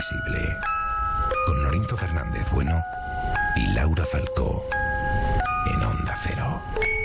invisible. Con Lorenzo Fernández Bueno y Laura Falcó en Onda Cero.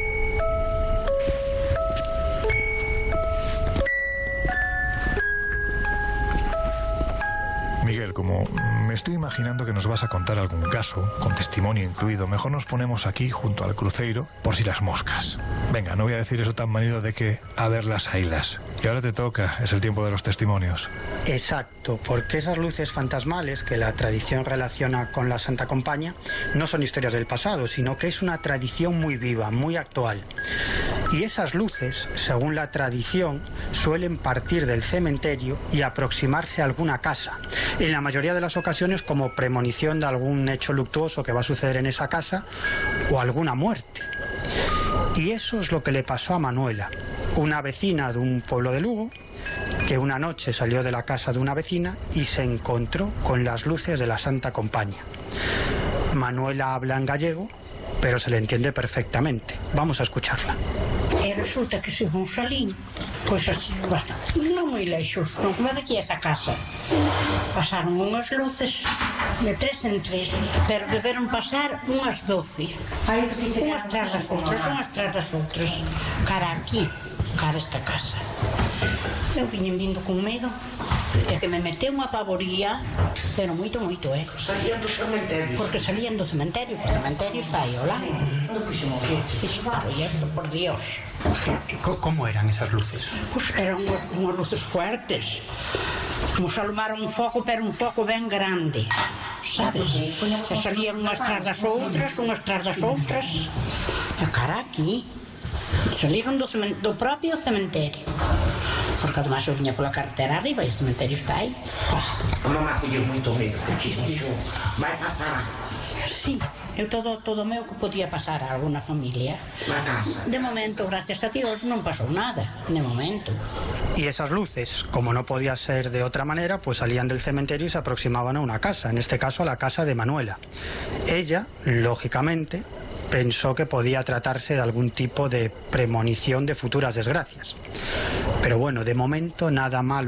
Miguel, como me estoy imaginando que nos vas a contar algún caso, con testimonio incluido, mejor nos ponemos aquí junto al cruceiro por si las moscas. Venga, no voy a decir eso tan manido de que a ver las ailas. Y ahora te toca, es el tiempo de los testimonios. Exacto, porque esas luces fantasmales que la tradición relaciona con la Santa Compaña no son historias del pasado, sino que es una tradición muy viva, muy actual. Y esas luces, según la tradición, suelen partir del cementerio y aproximarse a alguna casa, en la mayoría de las ocasiones como premonición de algún hecho luctuoso que va a suceder en esa casa o alguna muerte. Y eso es lo que le pasó a Manuela, una vecina de un pueblo de Lugo, que una noche salió de la casa de una vecina y se encontró con las luces de la Santa Compaña. Manuela habla en gallego, pero se le entiende perfectamente. Vamos a escucharla. E resulta que según salín, pois así, non moi leixos, non como daqui a esa casa. Pasaron unhas luces de 3 en 3, pero deberon pasar unhas 12. Unhas tras das outras, cara aquí, cara a esta casa. Eu viñen vindo con medo, de que me meteu unha pavoría, pero moito, Salían dos cementerios. Porque salían do cementerio, o cementerio está aí, olá. Por Dios. ¿Cómo eran esas luces? Pois eran unhas luces fuertes. Como se alumara un foco, pero un foco ben grande, sabes? E salían unhas tras das outras, a cara aquí. Saliron do propio cementerio. Porque además eu viña pola carretera arriba e o cementerio está aí. Non me acolleu moito medo, muchísimo. Vai pasar. Sí, eu todo meu que podía pasar a alguna familia. Na casa. De momento, gracias a Dios, non pasou nada, de momento. Y esas luces, como no podía ser de otra manera, pues salían del cementerio y se aproximaban a una casa, en este caso a la casa de Manuela. Ella, lógicamente, pensó que podía tratarse de algún tipo de premonición de futuras desgracias. Pero bueno, de momento nada malo